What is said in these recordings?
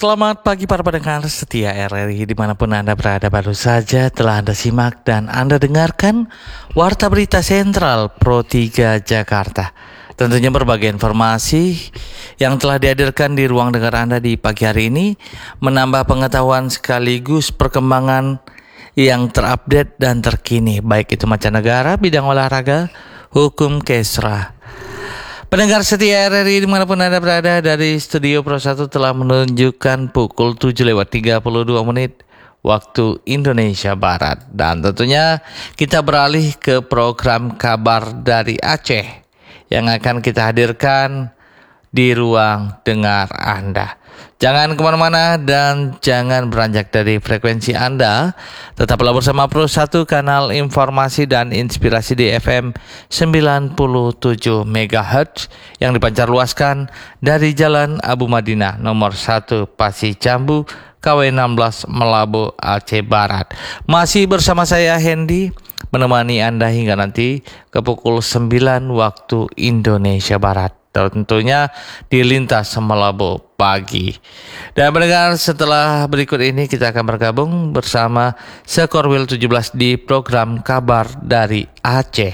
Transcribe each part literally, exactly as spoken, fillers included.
Selamat pagi para pendengar setia R R I dimanapun Anda berada. Baru saja telah Anda simak dan Anda dengarkan Warta Berita Sentral Pro tiga Jakarta. Tentunya berbagai informasi yang telah dihadirkan di ruang dengar Anda di pagi hari ini menambah pengetahuan sekaligus perkembangan yang terupdate dan terkini, baik itu mancanegara, bidang olahraga, hukum, kesra. Pendengar setia R R I dimanapun Anda berada, dari Studio Pro satu telah menunjukkan pukul tujuh lewat tiga puluh dua menit waktu Indonesia Barat. Dan tentunya kita beralih ke program kabar dari Aceh yang akan kita hadirkan di ruang dengar Anda. Jangan kemana-mana dan jangan beranjak dari frekuensi Anda. Tetaplah bersama Pro satu, kanal informasi dan inspirasi di F M sembilan puluh tujuh megahertz yang dipancarluaskan dari Jalan Abu Madinah nomor satu Pasi Jambu, K W enam belas Melabo, Aceh Barat. Masih bersama saya Hendy, menemani Anda hingga nanti ke pukul sembilan waktu Indonesia Barat. Tentunya di Lintas Melabo pagi. Dan pendengar, setelah berikut ini kita akan bergabung bersama Sekorwil tujuh belas di program kabar dari Aceh.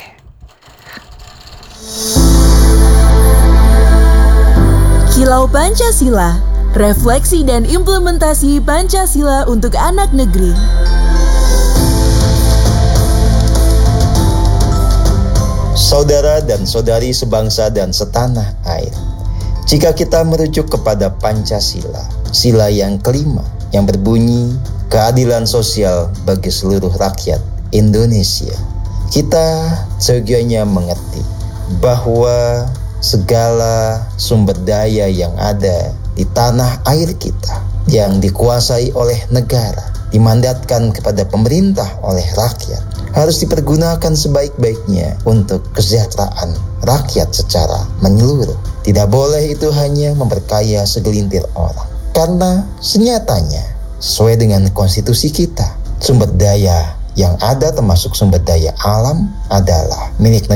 Kilau Pancasila, refleksi dan implementasi Pancasila untuk anak negeri. Saudara dan saudari sebangsa dan setanah air, jika kita merujuk kepada Pancasila, sila yang kelima yang berbunyi keadilan sosial bagi seluruh rakyat Indonesia, kita seyogianya mengerti bahwa segala sumber daya yang ada di tanah air kita yang dikuasai oleh negara, dimandatkan kepada pemerintah oleh rakyat, harus dipergunakan sebaik-baiknya untuk kesejahteraan rakyat secara menyeluruh. Tidak boleh itu hanya memperkaya segelintir orang. Karena senyatanya, sesuai dengan konstitusi kita, sumber daya yang ada termasuk sumber daya alam adalah milik negara.